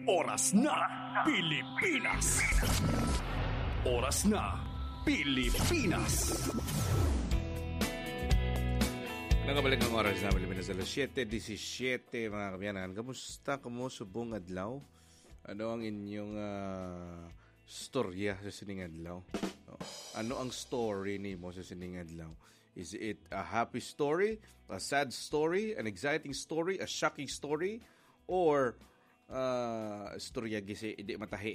Oras na Pilipinas. Oras na Pilipinas. Nakabalik ang oras na Pilipinas alas 7:17 mga kabiyanan. Kamusta kamo subong adlaw? Ano ang inyong storya sa sining adlaw? Ano ang story nimo sa sining adlaw? Is it a happy story, a sad story, an exciting story, a shocking story, or storya gisi hindi matahi?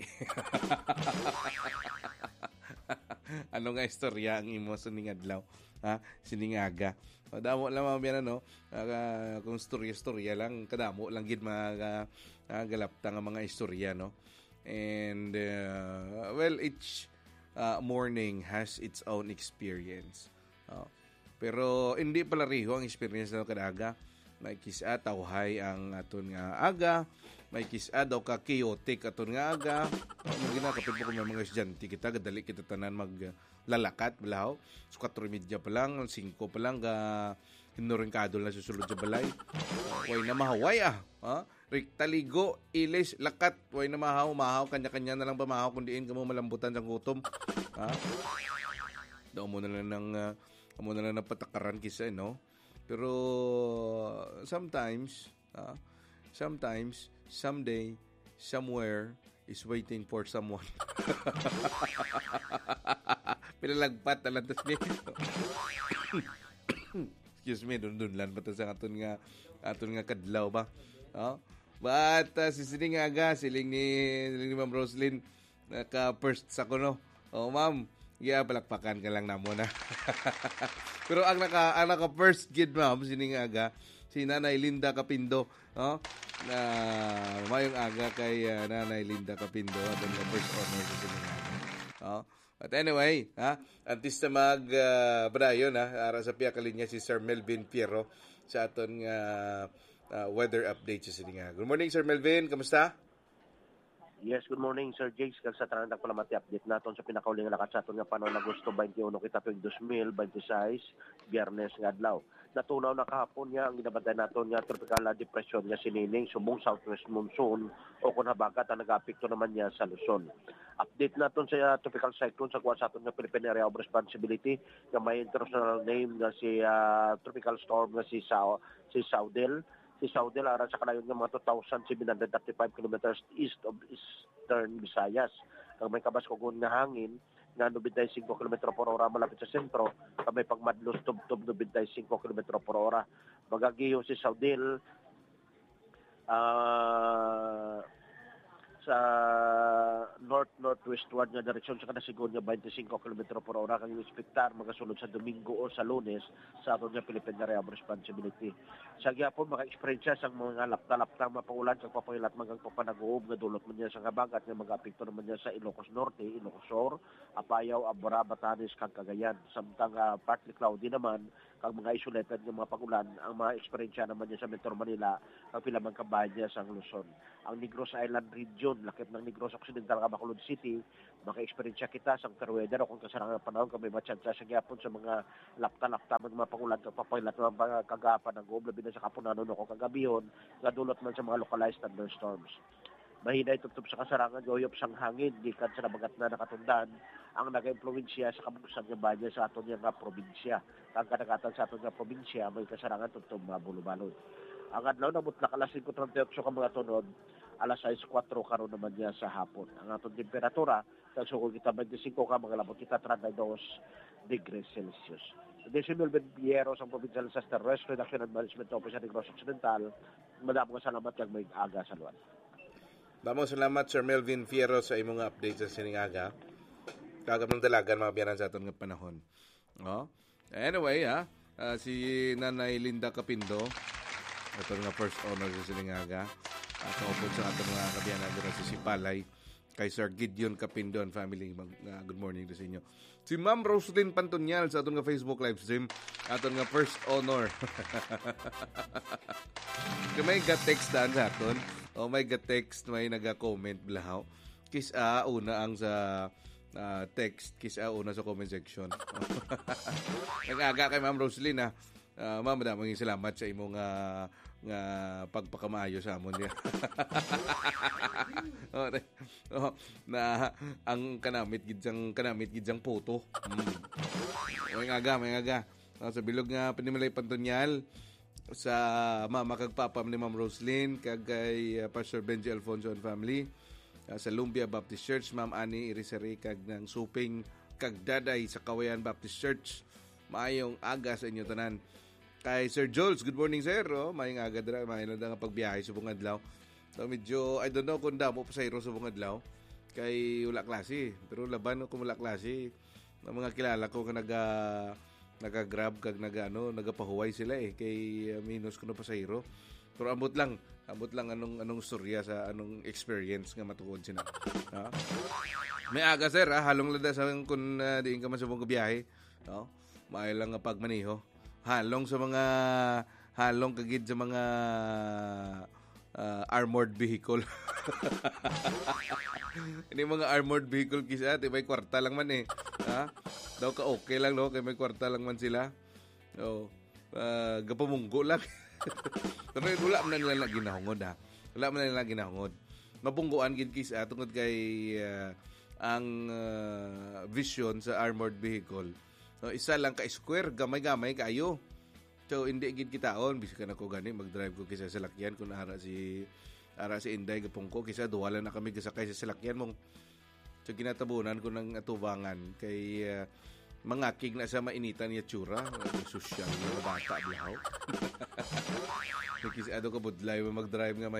Ano nga istorya ang imo sa sining adlaw? Siningaga. Damo lang mga no? Kung storya lang, kadamo lang gid galapta nga mga istorya, no? And, well, each morning has its own experience. Pero, hindi pala riho ang experience na kadaga. May kisa tawhay ang aton nga aga. May kisa daw ka chaotic aton nga aga. Kapit po kung may mga estudyante kita, gadali kita tanan maglalakat, balaw. So, 4:30 pa lang, 5 pa lang, hinurengkado na susulod sa balay. Way na mahaway Taligo, ilis, lakat, way na mahaw, kanya-kanya na lang pa mahaw, kung diin ka mo malambutan sa gutom. Daw mo na lang ng patakaran kisa, no? Pero, sometimes, someday, somewhere, is waiting for someone. Pilalagpat talantas ni. Excuse me, dun lang ba sa aton nga kadlaw ba? But siling aga, siling ni Ma'am Roslyn, naka-first sa kuno. Ma'am, palakpakan ka lang namo na. Pero ang naka-first gid, ma'am, siling aga, si Nanay Linda Capindo, na mayong aga kay Nanay Linda Capindo at ang first honor sa siling aga. But anyway, antes na brayon, ara sa piya kalinya si Sir Melvin Fierro sa aton weather update sa sining aga. Good morning, Sir Melvin, kamusta? Yes, good morning, Sir Jakes. Kag sa tanang pala mati-update naton sa pinakauling lakat sa aton nga panahon Agosto 21 kita tuig 2026, Biyernes nga adlaw. Natunaw na kahapon nga ang ginabantay naton nga tropical depression nga sinining subong southwest monsoon o kung habagat ang nag-apekto naman niya sa Luzon. Update naton sa tropical cyclone sa kuha sa aton nga Philippine Area of Responsibility nga may international name nga si tropical storm nga si Saudel. Si Saudel ara sa kalayon nga mga 2,735 kilometers east of Eastern Visayas. Kag may kabaskogon nga hangin nga 95 km/h malapit sa sentro, kag may pagmadlos tubtob 95 km/h. Magagiho si Saudel sa north-northwestward nga direksyon sa kanasigon nga 25 km/h kang inspektar magasulod sa Domingo o sa Lunes sa aton nga Philippine Area of Responsibility. Sa gyapon maka-experience sa mga lapta-laptang mapaulan kag papahilat magang papanag-uob nga dulot man niya sa habagat nga mag-apekto naman niya sa Ilocos Norte, Ilocos Sur, Apayao, Abra, Batanes kag Cagayan. Samtang partly cloudy naman kag mga isolated nga mga pagulan ang mga experience naman niya sa Metro Manila kag pila man kabahin niya sa Luzon. Ang Negros Island region, lakip ng Negros Occidental, Bacolod City, maka-experience kita sa fair weather o kung kasarangan panahon kami matsyantsa sa gyapon sa mga lapta-lapta mga pagulan kag papahilat mga kagapan ng goob labi na sa kapunanon o kagabihon nga dulot man sa mga localized thunderstorms. Mahina itutub sa kasarangan goyop sang hangin gikan sa nabagat na nakatundaan ang nag-impluwensya sa kabugusan nga bayan sa aton nga probinsya. Ang kadagatan sa aton nga probinsya may kasarangan tutub mabulubalod. Ang adlaw na mutlak alas 5:38 ka mga tunod, alas 6:04 karon naman niya sa hapon. Ang atong temperatura kagsugod kita 25 ka mga labot kita 32 degrees Celsius. Desi Melvin Fierro sa Provincial Disaster Risk Reduction and Management Office sa Negros Occidental. Madamo nga salamat kag may aga sa luwan. Damo salamat, Sir Melvin Fierro, sa imong update sa sining aga. Kagam ng dalagan mga biyanan sa aton nga panahon. Anyway, si Nanay Linda Capindo, ito nga first honor sa Silingaga. Kaupod sa ating mga kabiyanan doon sa Sipalay. Kay Sir Gideon Capindo and family. Good morning to sa inyo. Si Ma'am Roslyn Pantonyal sa ating nga Facebook live stream. Ating nga first honor. May ga-text daan sa atin. May ga-text, may naga-comment blahaw. Kisa una ang sa text. Kisa una sa comment section. Nag-aga kay Ma'am Roslyn Ma'am, madaming salamat sa imong nga pagpakamaayo sa amon niya. Na ang kanamit gidyang photo. May ngaga. Sa bilog nga panimalay Pantonyal sa mama kag papa ni Ma'am Roslyn kag kay Pastor Benji Alfonso and family. Sa Lumbia Baptist Church, Ma'am Ani Irisari kag ng Suping kag Daday sa Kawayan Baptist Church. Maayong aga sa inyo tanan. Kay Sir Jules, good morning sir. Maayong aga dira, maayong nga pagbiyahe sa buong adlaw. So medyo I don't know kung damo pa sa iro sa buong adlaw kay wala klase. Pero laban ko wala klase. Ang mga kilala ko nga naga-grab kag nagapahuway sila kay minus ko na pa sa iro. Pero ambot lang anong storya sa anong experience nga matuod sina. Ha? May aga sir, halong lada sa kun diin ka man sa buong biyahe. No? Maayo lang nga pagmaniho. Halong kagid sa mga armored vehicle. Ini mga armored vehicle kisa, may kwarta lang man Ha? Daw ka okay lang kay may kwarta lang man sila. Gapamunggo lang. Pero wala man nila ginahungod ha. Wala man nila ginahungod. Mapungguan gid kisa tungod kay ang vision sa armored vehicle. So, isa lang ka square, gamay-gamay kayo. So hindi gid kitaon biskan ako gani mag-drive ko kisa salakyan kun ara si Inday gapong ko kisa duwala na kami gasakay sa salakyan mong. So ginatabunan ko ng atubangan kay mangakig na sa mainitan niya tsura, social na bata bihaw. Kisa ado ka budlay mag-drive nga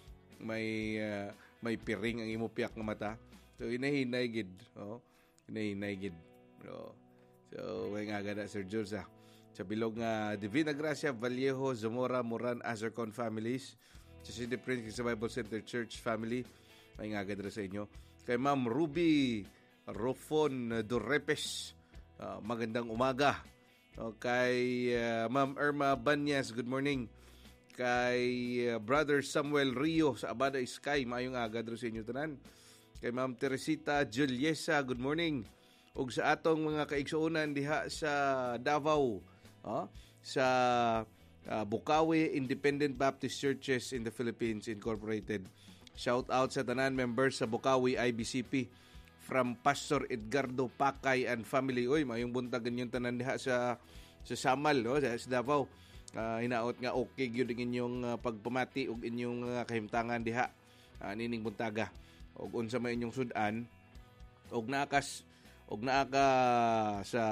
may piring ang imupiak nga mata. So hinahinay gid, hinahinay gid. So may nga gada Sir Jules sa bilog nga Divina Gracia, Vallejo, Zamora, Moran, Azarcon families. Sa City Prince sa Bible Center Church family. May nga gada sa inyo. Kay Ma'am Ruby Rofon Dorepes, magandang umaga. Kay Ma'am Irma Banyas, good morning. Kay Brother Samuel Rio sa Abada Sky, mayong aga sa inyo tanan. Kay Ma'am Teresita Juliesa, good morning. Ug sa atong mga kaigsuonan diha sa Davao, sa Bukawi Independent Baptist Churches in the Philippines Incorporated. Shout out sa tanan members sa Bukawi IBCP from Pastor Edgardo Pakay and family. Oy, mayong buntagan yung tanan diha sa Samal, sa Davao. Hinaot nga okay gyud inyong pagpamati ug inyong kahimtangan diha nining buntaga. Ug unsa may inyong sudan ug naa ka sa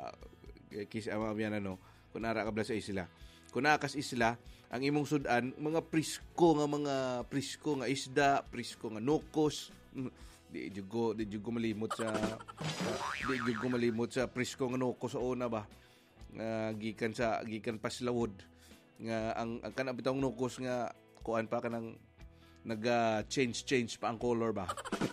kung nara ka sa isla. Kung naakas isla, ang imong sudan mga prisko nga isda, prisko nga nukos. Di jugo malimot sa prisko nga nukos sa una ba. Gikan paslawod nga ang kanang bitong nukos nga kuan pa kanang change pa ang color ba.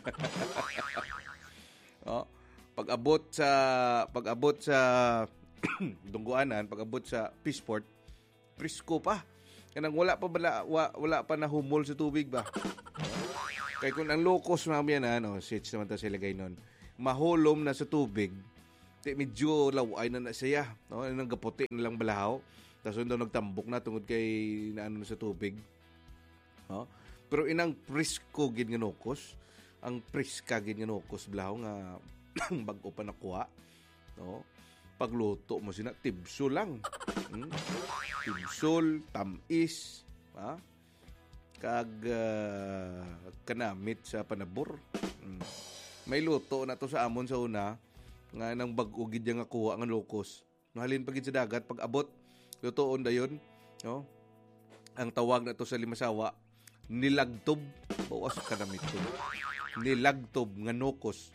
Pag-abot sa Dungguanan, pag-abot sa Peaceport, prisko pa. Kanang wala pa na humol sa tubig ba. Kay kung ang locos mamaya na sits naman ta sila gay nun. Mahulom na sa tubig. Medyo laway na siya, nang gaputi na lang balahaw. Tapos daw nagtambok na tungod kay naano sa tubig. Pero inang prisko gid nga nokos, ang priska gid nga nokos balahaw nga bago pa nakuha, pagluto mo sina tibso lang. Tibsol, tamis, kag kanamit sa panabor. May luto na to sa amon sa una nga nang bag-o gid nga kuha nga lokos. Mahalin pagid sa dagat pag abot lutoon dayon, ang tawag na to sa Limasawa, nilagtob. Bawas kanamit to. Nilagtob nga nokos.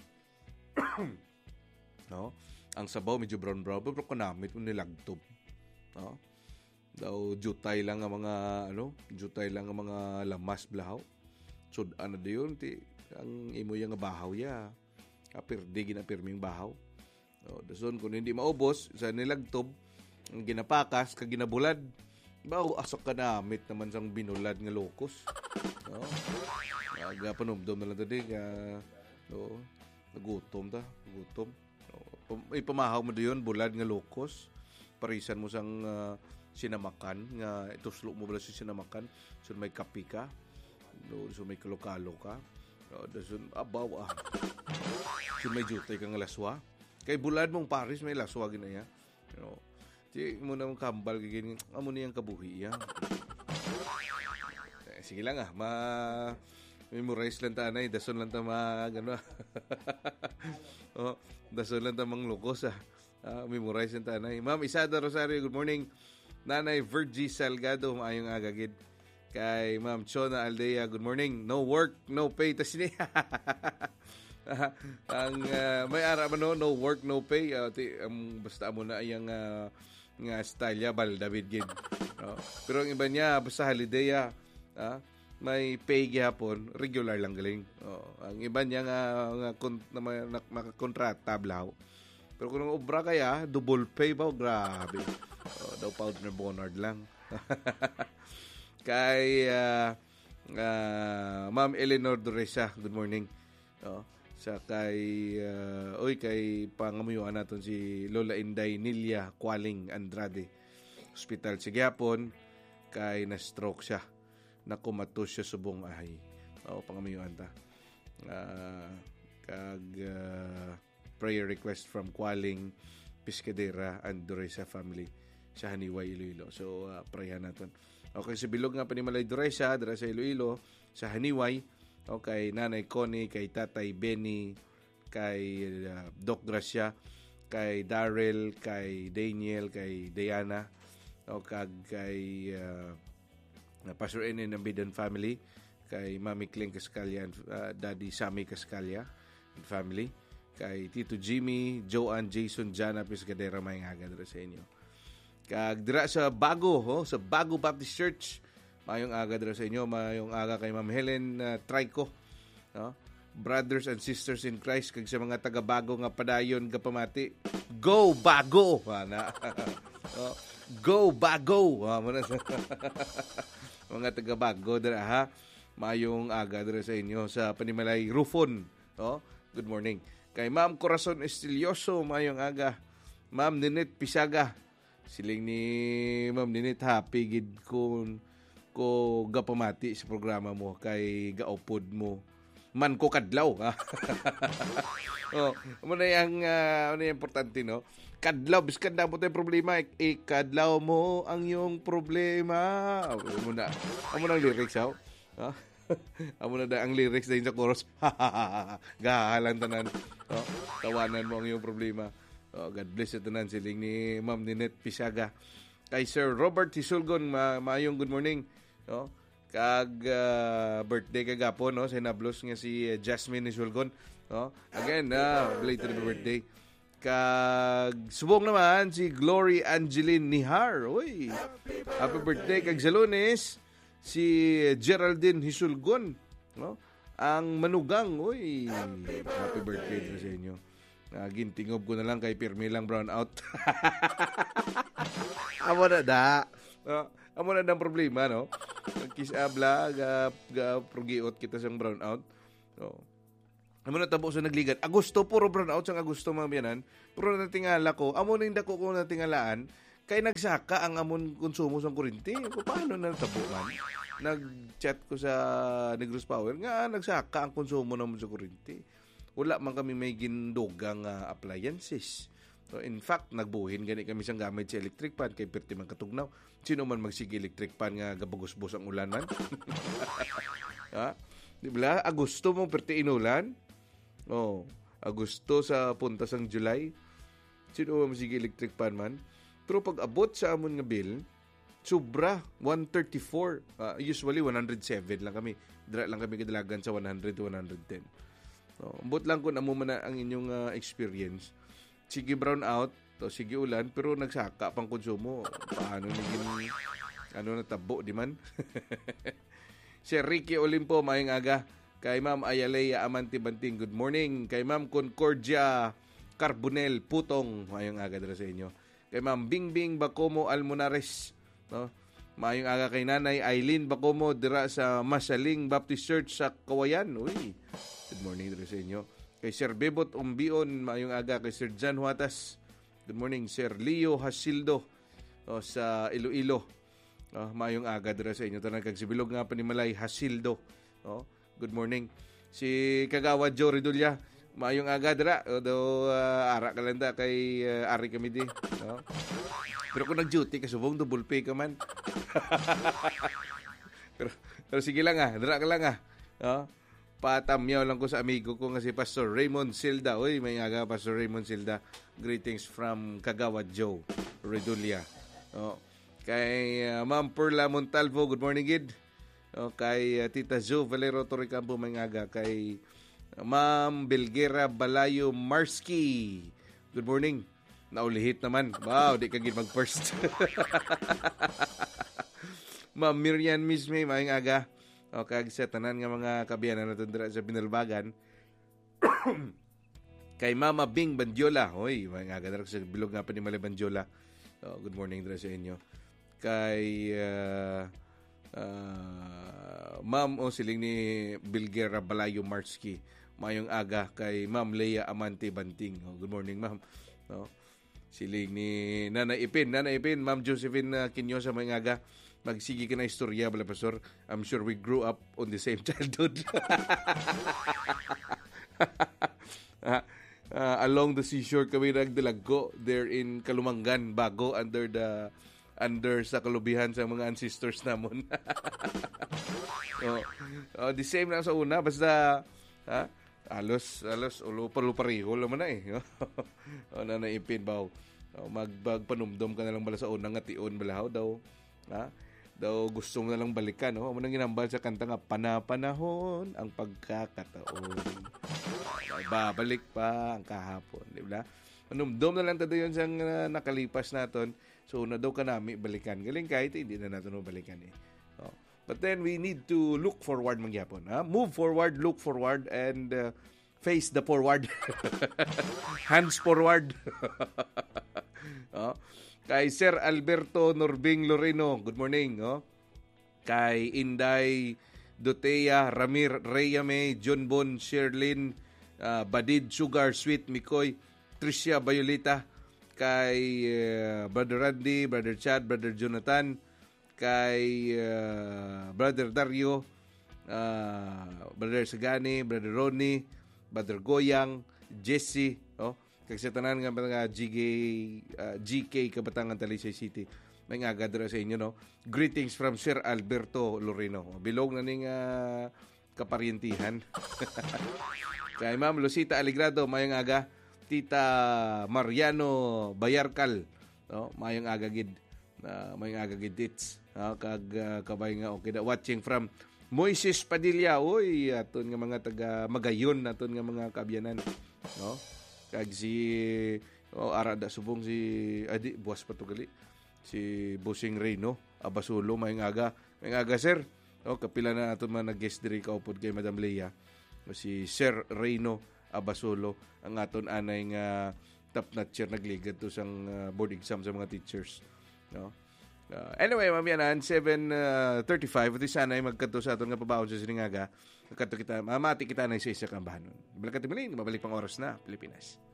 Ang sabaw medyo brown pero kanamit mo nilagtob. Daw jutay lang ang mga lamas blahaw. Sud ano dayon ti ang imo yang bahaw ya. Apirdi ginapirming bahaw. Dason kung hindi maubos sa nilagtob, ang ginapakas kag ginabulad. Bawo asok kanamit naman sang binulad nga lokos. Aga panumdom na lang tadi nagutom. Ipamahaw mo doon bulad nga lokos. Parisan mo sang sinamakan nga ituslo mo bala sa sinamakan so may kapi ka so may kalokalo ka so abaw so may jutay kang laswa kay bulad mong Paris may laswa ginaya di mo na mong kambal kagin amo niyang kabuhi ya sige lang memorize lang tanay, dason lang ta gano. Dason lang ta manglukos memorize lang tanay. Ma'am Isada Rosario, good morning. Nanay Virgie Salgado, maayong agagid. Kay Ma'am Chona Aldea, good morning. No work, no pay. Tas ni ang may ara man no work, no pay. Basta mo na ayang nga style ya bal David gid. Pero ang iba niya basta holiday may pay gihapon, regular lang galing. Ang iba niya nga makakontrata blaw. Pero kung obra kaya, double pay ba? Grabe. Daw partner Bonard lang. Kay Ma'am Eleanor Doresa, good morning. Sa kay kay pangamuyuan naton si Lola Inday Nilia Qualing Andrade. Hospital sa Gihapon kay na-stroke siya. Nakumatos siya subong ahay. Pangamayuan ta. Prayer request from Qualing, Piscadera, and Doresa family sa Haniway, Iloilo. So, prayan natin. Okay, sa bilog nga Panimalay Doresa, dara sa Iloilo, sa Haniway, kay Nanay Connie, kay Tatay Benny, kay Doc Gracia, kay Darrell, kay Daniel, kay Diana, kay Pastor N and Bidan family, kay Mami Kling Cascalia and Daddy Sammy Cascalia and family, kay Tito Jimmy, Joanne, Jason, Jana, Piscadera, may agad sa inyo. Kag dira sa Bago Baptist Church, mayong aga dira sa inyo, mayong aga kay Ma'am Helen Trico, brothers and sisters in Christ, kag sa mga taga-Bago nga padayon kapamati, go Bago! Go Bago! Mga taga-Bago dira mayong aga dira sa inyo sa Panimalay Rufon. Good morning. Kay Ma'am Corazon Estilioso, mayong aga. Ma'am Ninit Pisaga. Siling ni Ma'am Ninit happy gid ko gapamati sa programa mo kay gaupod mo. Man ko kadlaw. Amo na yang importante no. Kadlaw biskan na mo tay problema kadlaw mo ang iyong problema. Amo na lyrics amo na ang lyrics din sa chorus. Gahalan tanan. Tawanan mo ang iyong problema. God bless sa tanan siling ni Ma'am Ninette Pisaga. Kay Sir Robert Hisulgon, maayong good morning. Kag birthday kagapon sa hinablos nga si Jasmine Hisulgon. Again, belated birthday. Kag subong naman si Glory Angeline Nihar. Uy, happy birthday kag sa Lunes si Geraldine Hisulgon, ang manugang. Uy, happy birthday sa inyo. Gintingob ko na lang kay Pirmi lang brown out. Amo na ang problema, no? Kisabla ga progiot kita sang brown out. Amo na tabo sa nagligan. Agosto puro brown out sang Agosto mamianan. Puro na tingala ko. Amo na indako ko na tingalaan kay nagsaka ang amon konsumo sang kuryente. Paano na tabo man? Nag-chat ko sa Negros Power nga nagsaka ang konsumo namon sa kuryente. Wala man kami may gindugang appliances. So in fact, nagbuhin gani kami sang gamit sa electric pan kay perti man katugnaw. Sino man magsige electric pan nga gabagusbos ang ulan man? Di ba? Agosto mo perti inulan. Agosto sa punta sang July. Sino man magsige electric pan man? Pero pag abot sa amon nga bill, sobra 134. Usually 107 lang kami. Dira lang kami kadalagan sa 100 to 110. Ambot lang kung amo man ang inyong experience. Sige brown out, sige ulan, pero nagsaka pang konsumo. Paano naging natabo di man? Si Ricky Olimpo, mayang aga. Kay Ma'am Ayalea Amanti Banting, good morning. Kay Ma'am Concordia Carbonel Putong, mayang aga dala sa inyo. Kay Ma'am Bingbing Bacomo Almonares, mayang aga kay Nanay Eileen Bacomo dira sa Masaling Baptist Church sa Kawayan. Uy, good morning dala sa inyo. Kay Sir Bebot Umbion, mayong aga. Kay Sir Jan Huatas, good morning. Sir Leo Hasildo, sa Iloilo. Mayong aga dira sa inyo tanan kag sibilog nga panimalay Hasildo. Good morning. Si Kagawad Joe Ridulya, mayong aga dira. Do ara kalanda kay ari kami di. Pero kung nag-duty kasubong double pay ka man. pero sige lang dira ka lang patamyaw lang ko sa amigo ko nga si Pastor Raymond Silda. Uy, may aga Pastor Raymond Silda. Greetings from Kagawad Joe Ridulya. Kay Ma'am Perla Montalvo, good morning gid. Kay Tita Jo Valero Torrecampo, may aga. Kay Ma'am Belguera Balayo Marski, good morning. Naulihit naman. Wow, di ka gid mag-first. Ma'am Miriam Misme, may aga. Kag sa tanan nga mga kabiyanan natin dira sa Binalbagan. Kay Mama Bing Bandiola. Hoy, may aga dira sa bilog nga Panimalay Bandiola. Good morning dira sa inyo. Kay Ma'am siling ni Bilguera Balayo Marski, mayong aga. Kay Ma'am Leia Amante Banting. Good morning, Ma'am. Siling ni Nanay Ipin, Ma'am Josephine Quinyosa, mayong aga. Magsigi ka na istorya, bala Pastor. I'm sure we grew up on the same childhood. Along the seashore kami nagdalagko there in Kalumangan, Bago, under sa kalubihan sa mga ancestors namon. The same lang sa una, basta alos ulo pareho naman na Nanaipin baw. Magpanumdom ka na lang bala sa unang nga tion balahaw daw. Daw gusto mo na lang balikan, Amo nang ginambal sa kanta nga panahon ang pagkakataon. Babalik pa ang kahapon, di ba? Manumdom na lang tayo yun sa nakalipas naton. So, na daw ka namin balikan. Galing kahit hindi na natin balikan But then, we need to look forward mangyapon. Move forward, look forward, and face the forward. Hands forward. Kay Sir Alberto Norbing Loreno, good morning. Kay Inday Dotea, Ramir Reyame, John Bon, Sherlyn, Badid Sugar, Sweet Mikoy, Tricia Bayolita, kay Brother Randy, Brother Chad, Brother Jonathan, kay Brother Dario, Brother Sagani, Brother Ronnie, Brother Goyang, Jesse, kag sa tanan nga mga GK Kabatangan Talisay City. May nga gadra sa inyo, Greetings from Sir Alberto Loreno. Bilog na ning kaparyentihan. Kay Ma'am Lucita Aligrado, mayang aga. Tita Mariano Bayarkal, mayang aga gid. Mayang aga gid dits. Kag kabay nga okay da watching from Moises Padilla. Uy, aton nga mga taga Magayon, aton nga mga kabyanan, Kag si arada subong si buwas pa to gali. Si Busing Reyno Abasulo, mayang aga. Mayang aga, sir. Kapila na aton man nag-guest diri kaupod kay Madam Leia. Si Sir Reyno Abasulo, ang aton anay nga top notcher nagligad to sang board exam sa mga teachers. Anyway, mamiyanan 7:35 iti sanay magkadto sa aton nga pabaon sa siningaga. Kadto kita mamati kita na isa-isa kambahanon. Balik ka timilin, mabalik pang oras na Pilipinas.